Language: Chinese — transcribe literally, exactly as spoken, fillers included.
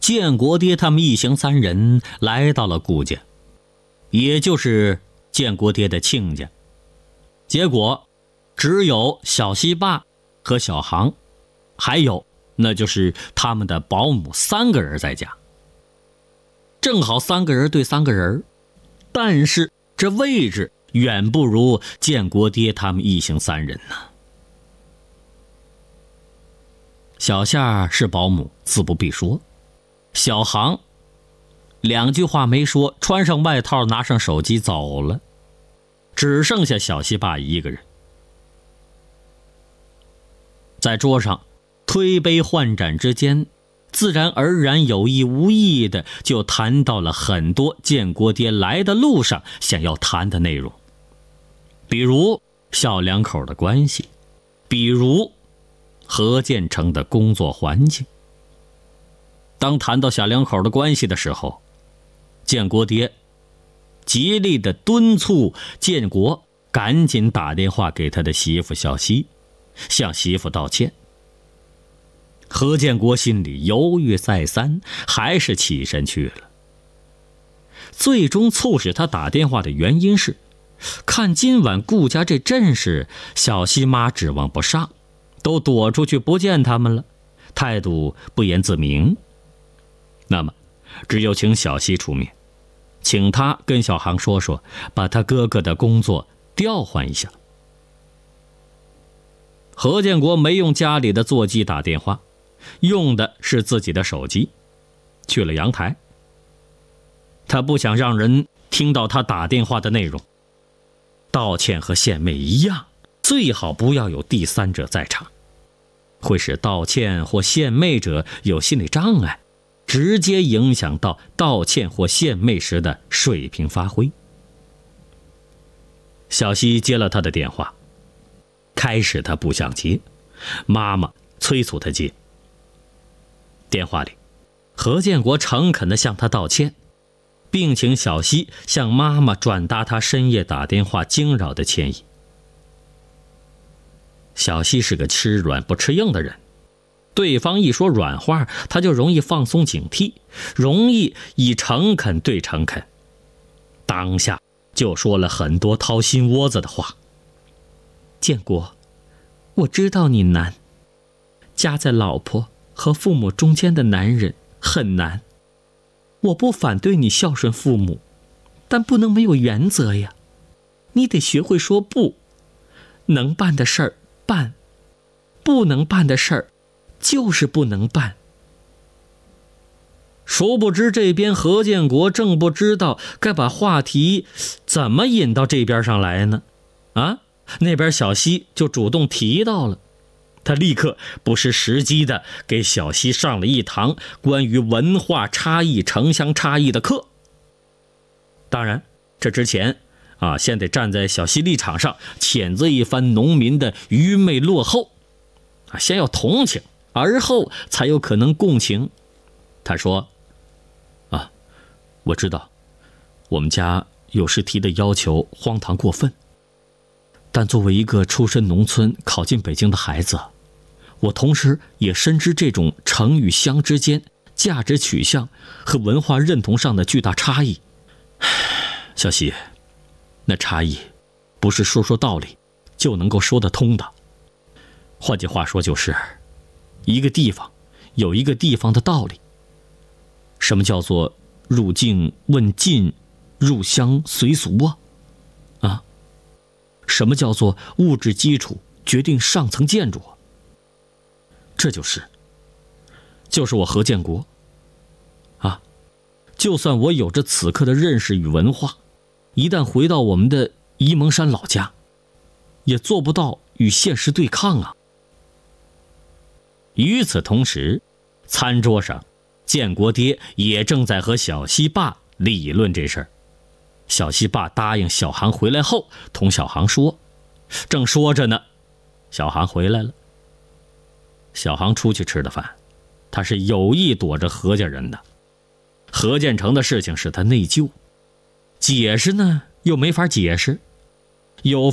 建国爹他们一行三人来到了顾家，也就是建国爹的亲家。结果只有小西坝和小航，还有那就是他们的保姆三个人在家。正好三个人对三个人，但是这位置远不如建国爹他们一行三人呢。小夏是保姆，自不必说。小航两句话没说，穿上外套，拿上手机走了，只剩下小西坝一个人。在桌上推杯换盏之间，自然而然有意无意的就谈到了很多建国爹来的路上想要谈的内容，比如小两口的关系，比如何建成的工作环境。当谈到小两口的关系的时候，建国爹极力的敦促建国赶紧打电话给他的媳妇小西，向媳妇道歉。何建国心里犹豫再三，还是起身去了。最终促使他打电话的原因是，看今晚顾家这阵势，小西妈指望不上，都躲出去不见他们了，态度不言自明。那么只有请小西出面，请他跟小航说说，把他哥哥的工作调换一下。何建国没用家里的座机打电话，用的是自己的手机，去了阳台。他不想让人听到他打电话的内容，道歉和献媚一样，最好不要有第三者在场，会使道歉或献媚者有心理障碍，直接影响到道歉或献媚时的水平发挥。小西接了他的电话，开始他不想接，妈妈催促他接。电话里，何建国诚恳地向他道歉，并请小西向妈妈转达他深夜打电话惊扰的歉意。小西是个吃软不吃硬的人，对方一说软话，他就容易放松警惕，容易以诚恳对诚恳，当下就说了很多掏心窝子的话。建国，我知道你难，夹在老婆和父母中间的男人很难。我不反对你孝顺父母，但不能没有原则呀。你得学会说不，能办的事儿办，不能办的事儿就是不能办。殊不知这边何建国正不知道该把话题怎么引到这边上来呢。啊，那边小西就主动提到了，他立刻不失时机的给小西上了一堂关于文化差异、城乡差异的课。当然，这之前啊，先得站在小西立场上谴责一番农民的愚昧落后，啊，先要同情，而后才有可能共情。他说：“啊，我知道，我们家有时提的要求荒唐过分。但作为一个出身农村考进北京的孩子，我同时也深知这种城与乡之间价值取向和文化认同上的巨大差异。小西，那差异不是说说道理就能够说得通的。换句话说，就是一个地方有一个地方的道理。什么叫做入境问进，入乡随俗啊？啊？什么叫做物质基础决定上层建筑啊？这就是就是我何建国啊，就算我有着此刻的认识与文化，一旦回到我们的沂蒙山老家，也做不到与现实对抗啊。与此同时，餐桌上建国爹也正在和小西坝理论这事儿。小西坝答应小航回来后同小航说，正说着呢，小航回来了。小航出去吃的饭，他是有意躲着何家人的。何建成的事情使他内疚，解释呢又没法解释，有